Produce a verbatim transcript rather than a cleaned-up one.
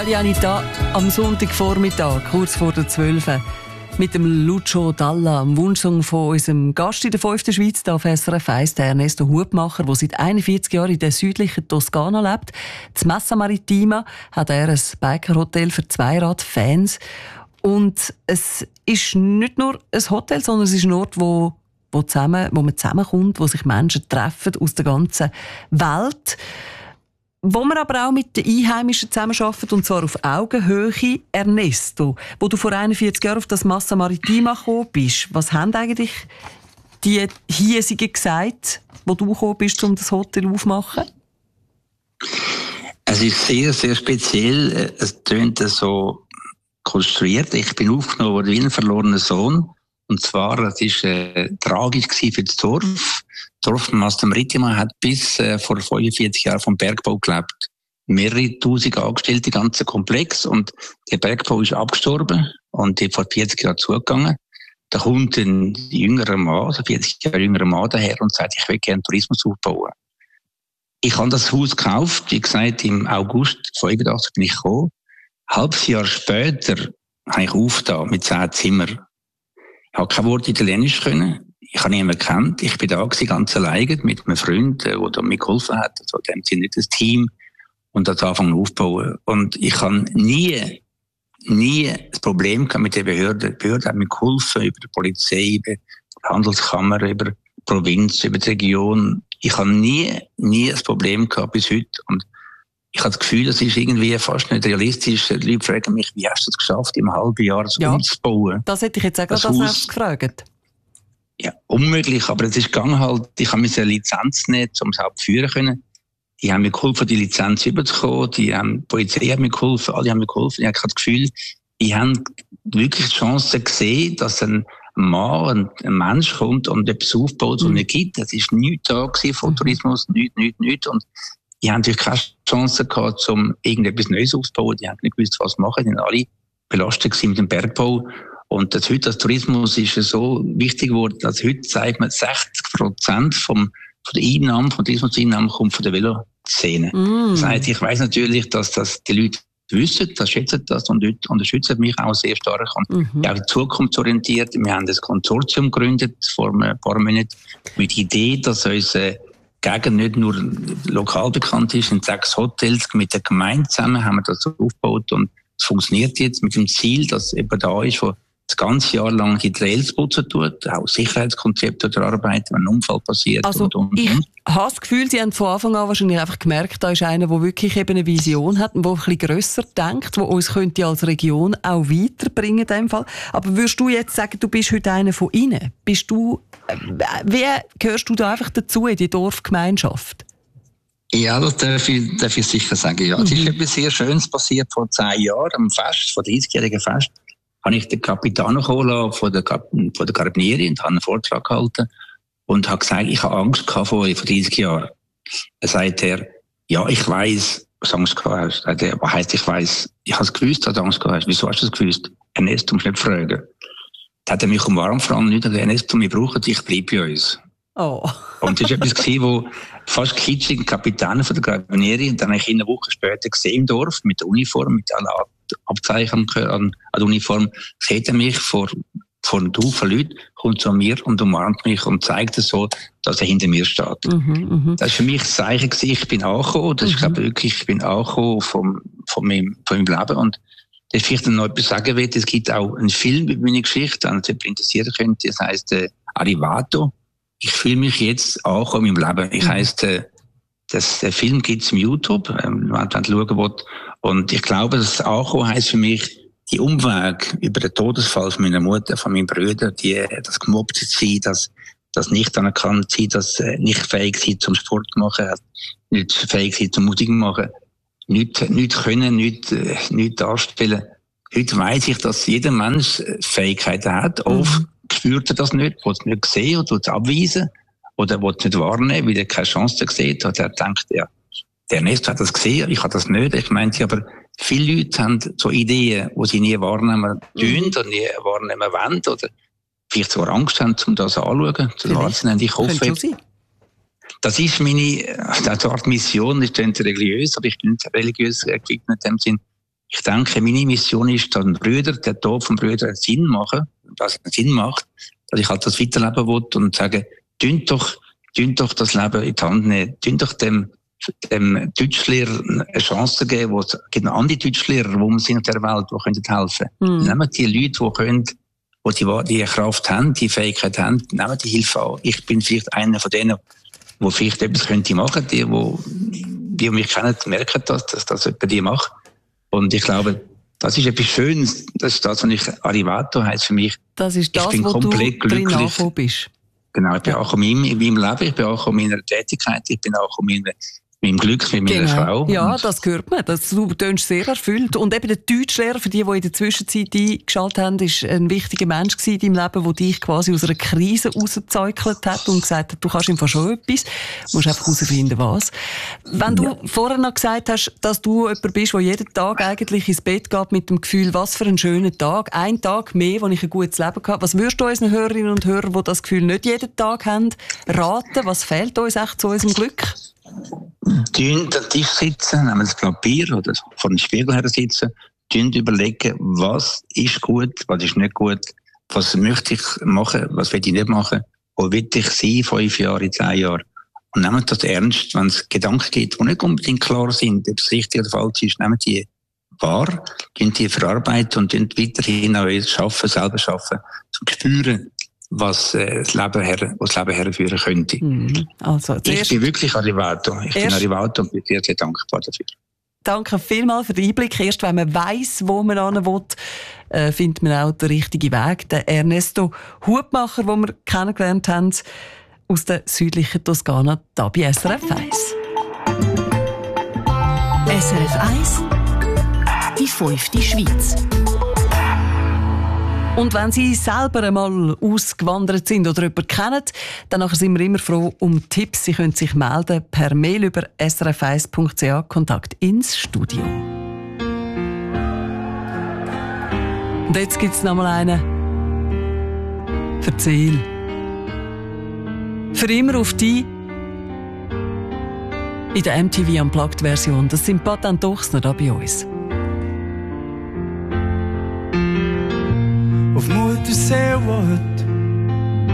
Anita, am Sonntagvormittag, kurz vor der zwölf, mit dem Lucio Dalla, am Wunschsong von unserem Gast in der fünften Schweiz, auf S R F eins, der Ernesto Hubmacher, der seit einundvierzig Jahren in der südlichen Toskana lebt. Das Massa Maritima hat er ein Bikerhotel für Zweirad-Fans. Und es ist nicht nur ein Hotel, sondern es ist ein Ort, wo, wo, zusammen, wo man zusammenkommt, wo sich Menschen treffen aus der ganzen Welt. Wo man aber auch mit den Einheimischen zusammenarbeitet, und zwar auf Augenhöhe. Ernesto, wo du vor einundvierzig Jahren auf das Massa Maritima gekommen bist, was haben eigentlich die Hiesigen gesagt, wo du gekommen bist, um das Hotel aufzumachen? Es ist sehr, sehr speziell. Es tönt so konstruiert. Ich bin aufgenommen worden wie ein verlorener Sohn. Und zwar, das war äh, tragisch für das Dorf. Das Dorf Massa Maritima hat bis äh, vor fünfundvierzig Jahren vom Bergbau gelebt. Mehrere tausend Angestellte, der ganze Komplex. Und der Bergbau ist abgestorben und ist vor vierzig Jahren zugegangen. Da kommt ein jüngerer Mann, also vierzig Jahre jüngerer Mann daher und sagt, ich will gerne Tourismus aufbauen. Ich habe das Haus gekauft, wie gesagt, im August fünfundachtzig bin ich gekommen. Ein halbes Jahr später habe ich aufgetan mit zehn Zimmern. Ich habe kein Wort Italienisch können. Ich habe niemanden gekannt. Ich bin da gewesen, ganz alleine mit einem Freund, der mir geholfen hat. Also, dem sind nicht das Team. Und das anfangen aufzubauen. Und ich habe nie, nie das Problem gehabt mit der Behörde. Die Behörde hat mir geholfen, über die Polizei, über die Handelskammer, über die Provinz, über die Region. Ich habe nie, nie das Problem gehabt bis heute. Und ich habe das Gefühl, das ist irgendwie fast nicht realistisch. Die Leute fragen mich, wie hast du es geschafft, im halben Jahr das ja, umzubauen? Das hätte ich jetzt auch gerade als gefragt. Ja, unmöglich, aber es ist gegangen halt, ich habe mir eine Lizenz nicht, um es überhaupt führen können. Die haben mir geholfen, die Lizenz überzukommen, die, haben, die Polizei hat mir geholfen, alle haben mir geholfen. Ich habe das Gefühl, die haben wirklich die Chance gesehen, dass ein Mann, ein, ein Mensch kommt und etwas aufbaut, was es nicht gibt. Es war nichts da gewesen von Tourismus, nichts, nichts, nichts. Und die haben natürlich keine Chance gehabt, um irgendetwas Neues aufzubauen. Die haben nicht gewusst, was machen. Die sind alle belastet mit dem Bergbau. Und das, heute, das Tourismus ist so wichtig geworden, dass heute sagt man, sechzig Prozent vom, von der Einnahmen, von Tourismuseinnahmen kommt von der Veloszene. Mm. Das heißt, ich weiss natürlich, dass das die Leute wissen, das schätzen das und Leute unterstützen mich auch sehr stark. Und mm-hmm. auch zukunftsorientiert. Wir haben das Konsortium gegründet vor ein paar Monaten mit der Idee, dass unsere Gegend nicht nur lokal bekannt ist, in sechs Hotels mit der Gemeinde zusammen haben wir das aufgebaut und es funktioniert jetzt mit dem Ziel, dass jemand da ist, der das ganze Jahr lang die Trails putzen tut, auch Sicherheitskonzepte erarbeiten, wenn ein Unfall passiert. Also und, und, ich und. habe das Gefühl, Sie haben von Anfang an wahrscheinlich einfach gemerkt, da ist einer, der wirklich eben eine Vision hat und der ein bisschen grösser denkt, der uns könnte als Region auch weiterbringen in dem Fall. Aber würdest du jetzt sagen, du bist heute einer von ihnen? Bist du, wie gehörst du da einfach dazu in die Dorfgemeinschaft? Ja, das darf ich, darf ich sicher sagen, ja. Es mhm. ist etwas sehr Schönes passiert vor zehn Jahren, am Fest, vor dreißigjährigen Fest. Habe ich den Capitano geholt von der, von der Carabinieri und habe einen Vortrag gehalten und habe gesagt, ich habe Angst gehabt vor, vor dreißig Jahren. Dann sagt er, ja, ich weiss, was du Angst gehabt hast. Sagt er, was heisst, ich weiss? Ich habe es gewusst, dass du Angst gehabt hast. Wieso hast du es gewusst? Ernesto, du musst nicht fragen. Dann hat er mich um warm gefragt und gesagt, Ernesto, wir brauchen dich, bleib bei uns. Oh. Und das war etwas gewesen, wo fast kitschig, Kapitän von der Carabinieri, und dann habe ich ihn eine Woche später gesehen im Dorf, mit der Uniform, mit allen Abzeichen an, an der Uniform, sieht er mich vor, vor einem Haufen Leuten, kommt zu mir und umarmt mich und zeigt es so, dass er hinter mir steht. Mhm, das war für mich das Zeichen gewesen, ich bin angekommen, das mhm. ist, glaube ich, wirklich, ich bin angekommen vom, von meinem, von meinem Leben. Und das vielleicht noch etwas sagen will, es gibt auch einen Film über meine Geschichte, wenn ihr interessieren könnt, das heisst, äh, Arrivato. Ich fühle mich jetzt angekommen in meinem Leben. Ich heisst, äh, das, der Film gibt's im YouTube, ähm, wenn man schauen will. Und ich glaube, das Ankommen heisst für mich, die Umweg über den Todesfall von meiner Mutter, von meinen Brüdern, die, das gemobbt sein, das, das nicht anerkannt sein, das äh, nicht fähig sein zum Sport machen, nicht fähig sein zum Musik machen, nicht, nicht können, nicht, äh, nicht darstellen. Heute weiss ich, dass jeder Mensch Fähigkeiten hat. Oft spürt er das nicht, will es nicht sehen oder will es abweisen oder will es nicht wahrnehmen, weil er keine Chance sieht. Oder er denkt, ja, der Ernesto hat das gesehen, ich habe das nicht. Ich meinte, aber viele Leute haben so Ideen, die sie nie wahrnehmen tun oder nie wahrnehmen wollen oder vielleicht sogar Angst haben, um das anzuschauen, zu wahrzunehmen. Ich hoffe, das ist meine, eine Art Mission, ist nicht religiös, aber ich bin nicht religiös gewidmet in dem Sinn. ich denke, meine Mission ist, dass ein Brüder, der Tod von Brüdern einen Sinn machen, dass es einen Sinn macht, dass ich halt das weiterleben will und sage, tun doch, tun doch das Leben in die Hand nehmen, tun doch dem, dem Deutschlehrer eine Chance geben, wo es gibt noch andere Deutschlehrer, wo sind in der Welt, die können helfen. Mhm. Nehmen die Leute, die können, die die Kraft haben, die Fähigkeit haben, nehmen die Hilfe an. Ich bin vielleicht einer von denen, die vielleicht etwas könnte machen, die, die, die mich kennen, merken das, dass das jemand die macht. Und ich glaube, das ist etwas Schönes. Das ist das, was ich Arrivato heisst für mich. Das ist das, ich bin wo komplett du drin glücklich. angekommen bist. Genau, ich bin ja. auch in meinem, in meinem Leben, ich bin auch in meiner Tätigkeit, ich bin auch in meiner, meinem Glück mit meiner genau. Frau. Ja, das hört man. Das, du tönst sehr erfüllt. Und eben der Deutschlehrer, für die, die in der Zwischenzeit eingeschaltet haben, ist ein wichtiger Mensch in deinem Leben, der dich quasi aus einer Krise rausgezeugelt hat und gesagt hat, du kannst ihm fast schon etwas. Du musst einfach herausfinden, was. Wenn du ja. vorher noch gesagt hast, dass du jemand bist, der jeden Tag eigentlich ins Bett geht mit dem Gefühl, was für ein schöner Tag, ein Tag mehr, wo ich ein gutes Leben hatte. Was würdest du unseren Hörerinnen und Hörern, die das Gefühl nicht jeden Tag haben, raten? Was fehlt uns echt zu unserem Glück? Tun an Tisch sitzen, nehmen das Papier oder vor dem Spiegel her sitzen, tun überlegen, was ist gut, was ist nicht gut, was möchte ich machen, was will ich nicht machen, wo will ich sein, fünf Jahre, zehn Jahre. Und nehmen das ernst, wenn es Gedanken gibt, die nicht unbedingt klar sind, ob es richtig oder falsch ist, nehmen die wahr, tun die verarbeiten und tun weiterhin auch schaffen, selber schaffen, zum spüren, was äh, das Leben her, was das Leben herführen könnte. Mhm. Also, ich bin wirklich Arrivato. Ich bin Arrivato und bin sehr, sehr dankbar dafür. Danke vielmals für den Einblick. Erst wenn man weiss, wo man hin will, äh, findet man auch den richtigen Weg. Der Ernesto Hutmacher, den wir kennengelernt haben, aus der südlichen Toskana, da bei S R F eins. S R F eins, die fünfte Schweiz. Und wenn Sie selber einmal ausgewandert sind oder jemanden kennen, dann sind wir immer froh um Tipps. Sie können sich melden per Mail über s r f eins punkt c a, Kontakt ins Studio. Und jetzt gibt es noch mal einen. Erzähl. Für immer auf die in der M T V Unplugged-Version. Das sind Patent Ochsner da bei uns. Auf Mutter sehr what